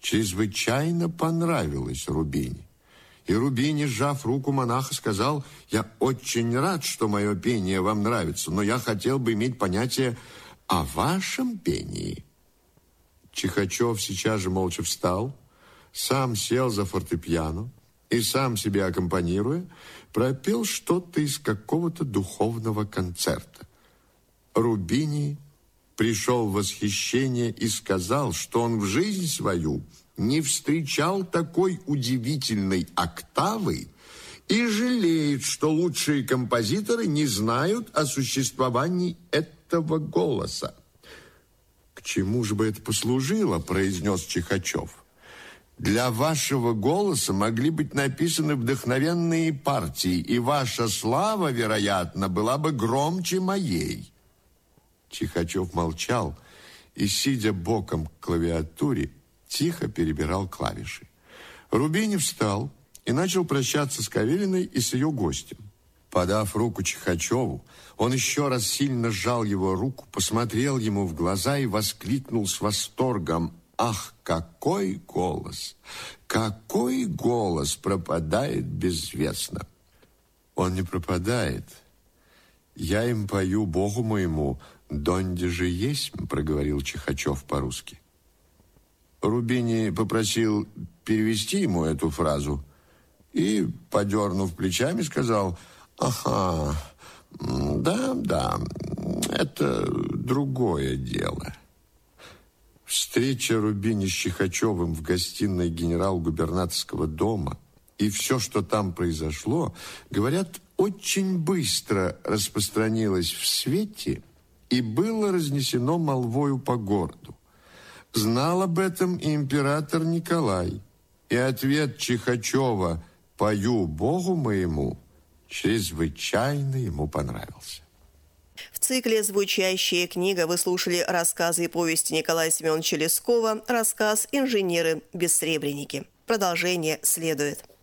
чрезвычайно понравилось Рубине. И Рубини, сжав руку монаха, сказал: «Я очень рад, что мое пение вам нравится, но я хотел бы иметь понятие о вашем пении». Чихачев сейчас же молча встал, сам сел за фортепиано и, сам себе аккомпанируя, пропел что-то из какого-то духовного концерта. Рубини пришел в восхищение и сказал, что он в жизнь свою не встречал такой удивительной октавы и жалеет, что лучшие композиторы не знают о существовании этого голоса. «К чему же бы это послужило?» – произнес Чихачев. «Для вашего голоса могли быть написаны вдохновенные партии, и ваша слава, вероятно, была бы громче моей». Чихачев молчал и, сидя боком к клавиатуре, тихо перебирал клавиши. Рубини встал и начал прощаться с Кавелиной и с ее гостем. Подав руку Чихачеву, он еще раз сильно сжал его руку, посмотрел ему в глаза и воскликнул с восторгом: «Ах, какой голос! Какой голос пропадает безвестно!» «Он не пропадает. Я им пою Богу моему, донде же есть», проговорил Чихачев по-русски. Рубини попросил перевести ему эту фразу и, подернув плечами, сказал: «Ага, да, это другое дело». Встреча Рубини с Чихачевым в гостиной генерал-губернаторского дома и все, что там произошло, говорят, очень быстро распространилось в свете и было разнесено молвою по городу. Знал об этом и император Николай, и ответ Чихачева «Пою Богу моему» чрезвычайно ему понравился. В цикле «Звучащая книга» вы слушали рассказы и повести Николая Семеновича Лескова, рассказ «Инженеры-бессребреники». Продолжение следует.